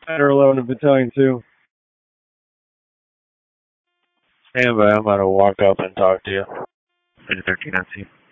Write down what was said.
Center 11 of Battalion 2. Stand by, I'm about to walk up and talk to you. 13 NC.